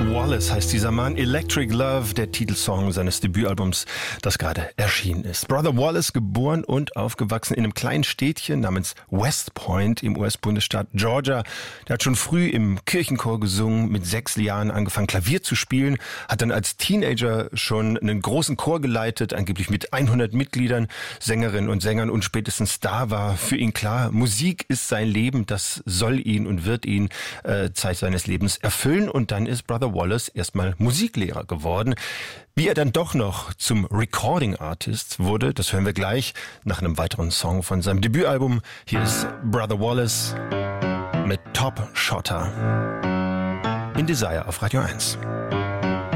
Wallace heißt dieser Mann. Electric Love, der Titelsong seines Debütalbums, das gerade erschienen ist. Brother Wallace, geboren und aufgewachsen in einem kleinen Städtchen namens West Point im US-Bundesstaat Georgia. Der hat schon früh im Kirchenchor gesungen, mit 6 Jahren angefangen Klavier zu spielen, hat dann als Teenager schon einen großen Chor geleitet, angeblich mit 100 Mitgliedern, Sängerinnen und Sängern, und spätestens da war für ihn klar, Musik ist sein Leben, das soll ihn und wird ihn Zeit seines Lebens erfüllen, und dann ist Brother Wallace erstmal Musiklehrer geworden. Wie er dann doch noch zum Recording Artist wurde, das hören wir gleich nach einem weiteren Song von seinem Debütalbum. Hier ist Brother Wallace mit Top Shotter in Desire auf Radio 1.